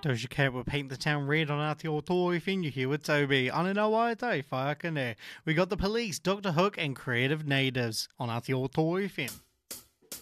Doja Cat will paint the town red on Aotearoa Fin. You here with Toby. Anana Waitai, Whaakane. We got the police, Dr. Hook, and creative natives on Aotearoa Fin.